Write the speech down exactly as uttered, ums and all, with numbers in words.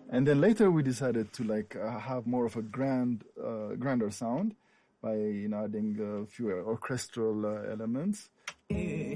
And then later we decided to like uh, have more of a grand, uh, grander sound by you know adding a few orchestral uh, elements.